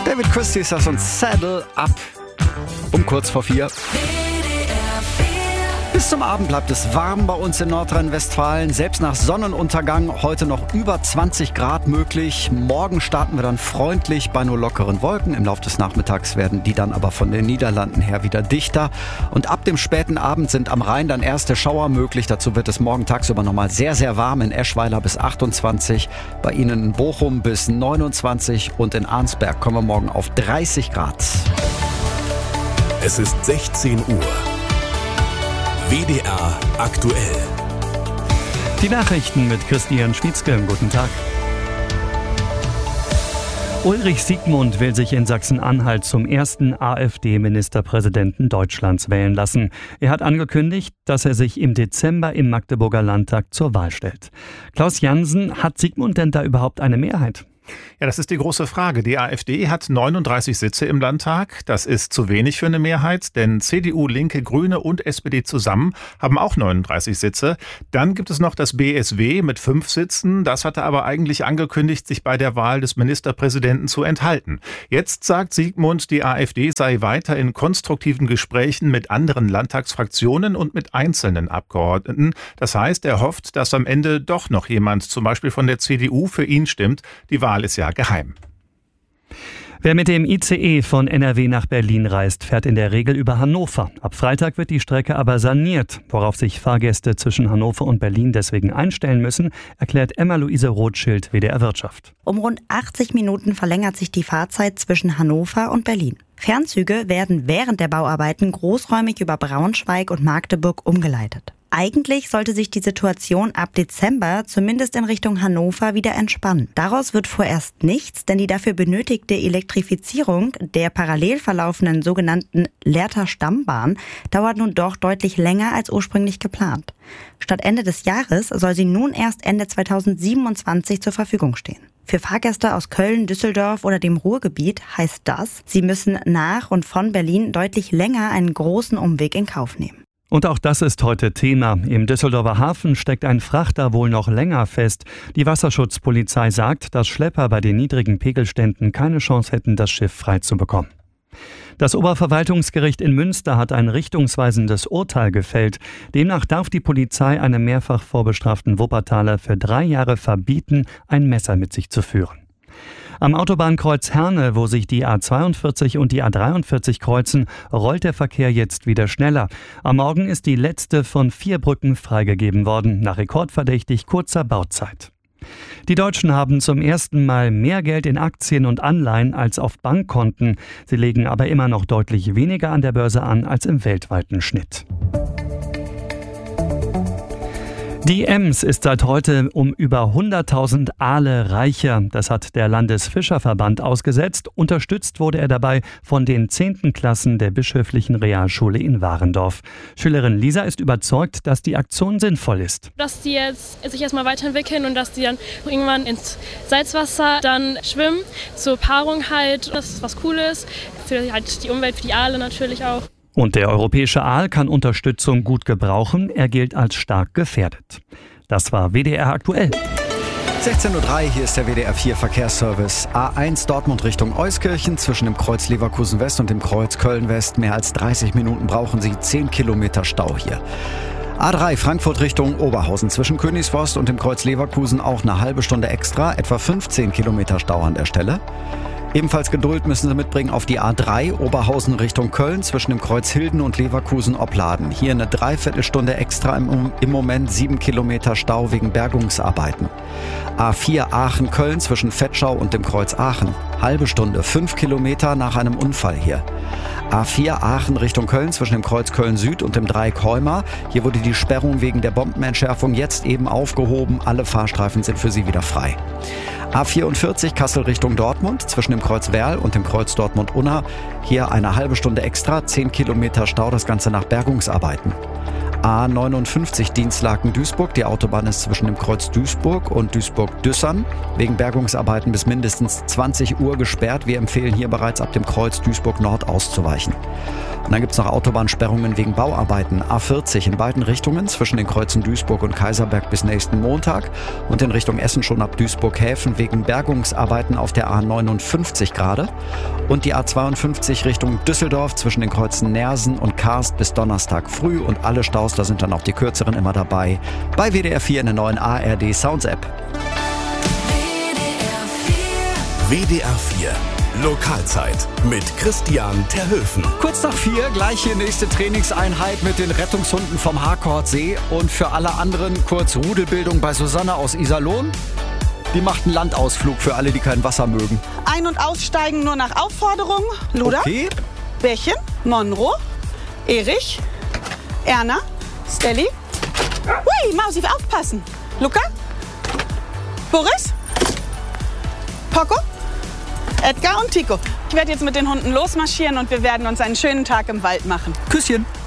David Christie ist das und Saddle Up um kurz vor 4. Bis zum Abend bleibt es warm bei uns in Nordrhein-Westfalen. Selbst nach Sonnenuntergang heute noch über 20 Grad möglich. Morgen starten wir dann freundlich bei nur lockeren Wolken. Im Laufe des Nachmittags werden die dann aber von den Niederlanden her wieder dichter. Und ab dem späten Abend sind am Rhein dann erste Schauer möglich. Dazu wird es morgen tagsüber nochmal sehr, sehr warm. In Eschweiler bis 28, bei Ihnen in Bochum bis 29 und in Arnsberg kommen wir morgen auf 30 Grad. Es ist 16 Uhr. WDR aktuell. Die Nachrichten mit Christian Schwietzke. Guten Tag. Ulrich Siegmund will sich in Sachsen-Anhalt zum ersten AfD-Ministerpräsidenten Deutschlands wählen lassen. Er hat angekündigt, dass er sich im Dezember im Magdeburger Landtag zur Wahl stellt. Klaus Jansen, hat Siegmund denn da überhaupt eine Mehrheit? Ja, das ist die große Frage. Die AfD hat 39 Sitze im Landtag. Das ist zu wenig für eine Mehrheit, denn CDU, Linke, Grüne und SPD zusammen haben auch 39 Sitze. Dann gibt es noch das BSW mit 5 Sitzen. Das hatte aber eigentlich angekündigt, sich bei der Wahl des Ministerpräsidenten zu enthalten. Jetzt sagt Siegmund, die AfD sei weiter in konstruktiven Gesprächen mit anderen Landtagsfraktionen und mit einzelnen Abgeordneten. Das heißt, er hofft, dass am Ende doch noch jemand, zum Beispiel von der CDU, für ihn stimmt. Die Wahl ist ja geheim. Wer mit dem ICE von NRW nach Berlin reist, fährt in der Regel über Hannover. Ab Freitag wird die Strecke aber saniert. Worauf sich Fahrgäste zwischen Hannover und Berlin deswegen einstellen müssen, erklärt Emma-Luise Rothschild, WDR Wirtschaft. Um rund 80 Minuten verlängert sich die Fahrzeit zwischen Hannover und Berlin. Fernzüge werden während der Bauarbeiten großräumig über Braunschweig und Magdeburg umgeleitet. Eigentlich sollte sich die Situation ab Dezember zumindest in Richtung Hannover wieder entspannen. Daraus wird vorerst nichts, denn die dafür benötigte Elektrifizierung der parallel verlaufenden sogenannten Lehrter Stammbahn dauert nun doch deutlich länger als ursprünglich geplant. Statt Ende des Jahres soll sie nun erst Ende 2027 zur Verfügung stehen. Für Fahrgäste aus Köln, Düsseldorf oder dem Ruhrgebiet heißt das, sie müssen nach und von Berlin deutlich länger einen großen Umweg in Kauf nehmen. Und auch das ist heute Thema. Im Düsseldorfer Hafen steckt ein Frachter wohl noch länger fest. Die Wasserschutzpolizei sagt, dass Schlepper bei den niedrigen Pegelständen keine Chance hätten, das Schiff freizubekommen. Das Oberverwaltungsgericht in Münster hat ein richtungsweisendes Urteil gefällt. Demnach darf die Polizei einem mehrfach vorbestraften Wuppertaler für 3 Jahre verbieten, ein Messer mit sich zu führen. Am Autobahnkreuz Herne, wo sich die A42 und die A43 kreuzen, rollt der Verkehr jetzt wieder schneller. Am Morgen ist die letzte von 4 Brücken freigegeben worden, nach rekordverdächtig kurzer Bauzeit. Die Deutschen haben zum ersten Mal mehr Geld in Aktien und Anleihen als auf Bankkonten. Sie legen aber immer noch deutlich weniger an der Börse an als im weltweiten Schnitt. Die Ems ist seit heute um über 100.000 Aale reicher. Das hat der Landesfischerverband ausgesetzt. Unterstützt wurde er dabei von den 10. Klassen der Bischöflichen Realschule in Warendorf. Schülerin Lisa ist überzeugt, dass die Aktion sinnvoll ist. Dass die jetzt sich erstmal weiterentwickeln und dass die dann irgendwann ins Salzwasser dann schwimmen. Zur Paarung halt, das ist was Cooles. Für halt die Umwelt, für die Aale natürlich auch. Und der europäische Aal kann Unterstützung gut gebrauchen. Er gilt als stark gefährdet. Das war WDR aktuell. 16:03 Uhr, hier ist der WDR 4 Verkehrsservice. A1 Dortmund Richtung Euskirchen zwischen dem Kreuz Leverkusen West und dem Kreuz Köln West. Mehr als 30 Minuten brauchen Sie, 10 Kilometer Stau hier. A3 Frankfurt Richtung Oberhausen zwischen Königsforst und dem Kreuz Leverkusen auch eine halbe Stunde extra, etwa 15 Kilometer Stau an der Stelle. Ebenfalls Geduld müssen Sie mitbringen auf die A3 Oberhausen Richtung Köln zwischen dem Kreuz Hilden und Leverkusen-Opladen. Hier eine Dreiviertelstunde extra im Moment 7 Kilometer Stau wegen Bergungsarbeiten. A4 Aachen-Köln zwischen Vetschau und dem Kreuz Aachen. Halbe Stunde, 5 Kilometer nach einem Unfall hier. A4 Aachen Richtung Köln zwischen dem Kreuz Köln-Süd und dem Dreieck Heuma. Hier wurde die Sperrung wegen der Bombenentschärfung jetzt eben aufgehoben. Alle Fahrstreifen sind für Sie wieder frei. A44 Kassel Richtung Dortmund zwischen dem Kreuz Werl und dem Kreuz Dortmund-Unna. Hier eine halbe Stunde extra, 10 Kilometer Stau, das Ganze nach Bergungsarbeiten. A59 Dinslaken-Duisburg. Die Autobahn ist zwischen dem Kreuz Duisburg und Duisburg-Düssern wegen Bergungsarbeiten bis mindestens 20 Uhr gesperrt. Wir empfehlen hier bereits ab dem Kreuz Duisburg-Nord auszuweichen. Und dann gibt es noch Autobahnsperrungen wegen Bauarbeiten. A40 in beiden Richtungen zwischen den Kreuzen Duisburg und Kaiserberg bis nächsten Montag und in Richtung Essen schon ab Duisburg-Häfen wegen Bergungsarbeiten auf der A59 gerade. Und die A52 Richtung Düsseldorf zwischen den Kreuzen Nersen und Karst bis Donnerstag früh und alle Staus, da sind dann auch die kürzeren immer dabei, bei WDR 4 in der neuen ARD Sounds App. WDR 4 Lokalzeit mit Christian Terhöfen. Kurz nach 4, gleich hier nächste Trainingseinheit mit den Rettungshunden vom Harkordsee. Und für alle anderen kurz Rudelbildung bei Susanne aus Iserlohn. Die macht einen Landausflug für alle, die kein Wasser mögen. Ein- und aussteigen nur nach Aufforderung. Luda, Okay. Bärchen, Monroe, Erich, Erna, Stelly. Hui, Mausi, aufpassen. Luca, Boris, Poco, Edgar und Tico. Ich werde jetzt mit den Hunden losmarschieren und wir werden uns einen schönen Tag im Wald machen. Küsschen.